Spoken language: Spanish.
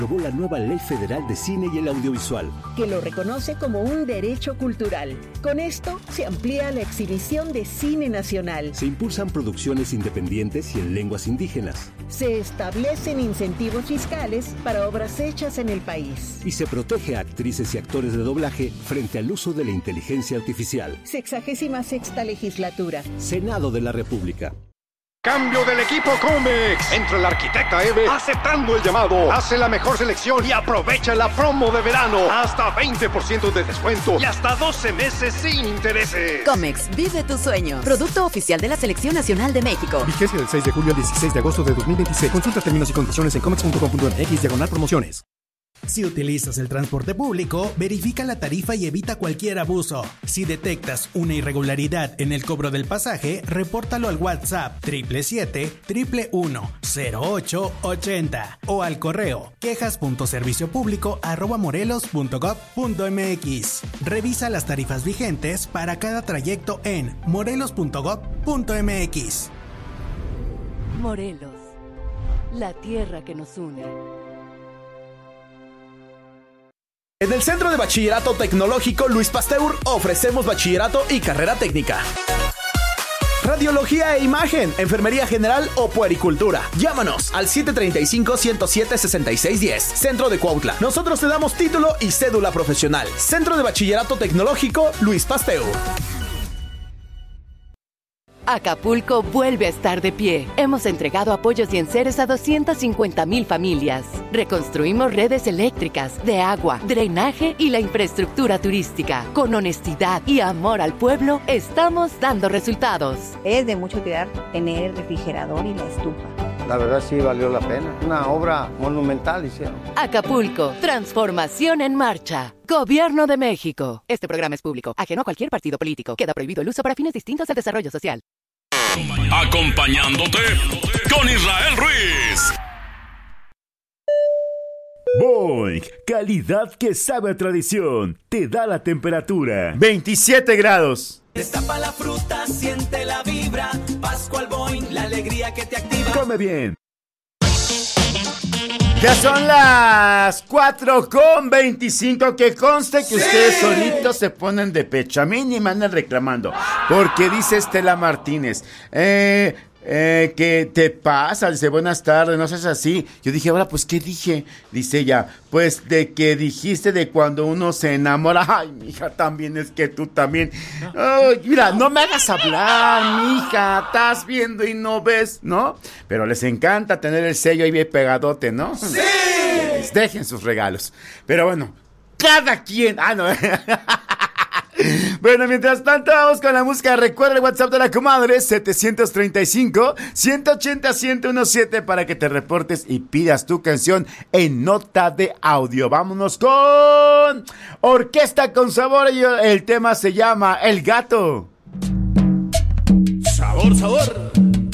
aprobó la nueva Ley Federal de Cine y el Audiovisual, que lo reconoce como un derecho cultural. Con esto se amplía la exhibición de cine nacional. Se impulsan producciones independientes y en lenguas indígenas. Se establecen incentivos fiscales para obras hechas en el país. Y se protege a actrices y actores de doblaje frente al uso de la inteligencia artificial. 66ª legislatura. Senado de la República. Cambio del equipo Comex. Entra el arquitecta Eve aceptando el llamado. Hace la mejor selección y aprovecha la promo de verano. Hasta 20% de descuento y hasta 12 meses sin intereses. Comex, vive tu sueño. Producto oficial de la Selección Nacional de México. Vigencia del 6 de julio al 16 de agosto de 2026. Consulta términos y condiciones en comex.com.mx/promociones. Si utilizas el transporte público, verifica la tarifa y evita cualquier abuso. Si detectas una irregularidad en el cobro del pasaje, repórtalo al WhatsApp 777-111-0880 o al correo quejas.serviciopublico@morelos.gov.mx. Revisa las tarifas vigentes para cada trayecto en morelos.gov.mx. Morelos, la tierra que nos une. En el Centro de Bachillerato Tecnológico Luis Pasteur ofrecemos bachillerato y carrera técnica. Radiología e imagen, enfermería general o puericultura. Llámanos al 735-107-6610. Centro de Cuautla. Nosotros te damos título y cédula profesional. Centro de Bachillerato Tecnológico Luis Pasteur. Acapulco vuelve a estar de pie. Hemos entregado apoyos y enseres a 250,000 familias. Reconstruimos redes eléctricas, de agua, drenaje y la infraestructura turística. Con honestidad y amor al pueblo, estamos dando resultados. Es de mucha utilidad tener el refrigerador y la estufa. La verdad sí valió la pena. Una obra monumental hicieron. Acapulco, transformación en marcha. Gobierno de México. Este programa es público, ajeno a cualquier partido político. Queda prohibido el uso para fines distintos al desarrollo social. Acompañándote con Israel Ruiz. Boing, calidad que sabe a tradición. Te da la temperatura. 27 grados. Destapa la fruta, siente la vibra. Pascual Boing, la alegría que te activa. Come bien. Ya son las 4:25. Que conste que ustedes solitos se ponen de pecho. A mí ni me andan reclamando. Porque dice Estela Martínez, ¿qué te pasa? Dice, buenas tardes, no seas así. Yo dije, ahora, pues, ¿qué dije? Dice ella, pues, de que dijiste de cuando uno se enamora. Ay, mija, también es que tú también. Ay, mira, no me hagas hablar, mija. Estás viendo y no ves, ¿no? Pero les encanta tener el sello ahí bien pegadote, ¿no? ¡Sí! Dejen sus regalos. Pero bueno, cada quien. Ah, no. Bueno, mientras tanto vamos con la música. Recuerda el WhatsApp de la comadre 735-180-1017 para que te reportes y pidas tu canción en nota de audio. Vámonos con Orquesta con Sabor y el tema se llama El Gato. Sabor, sabor.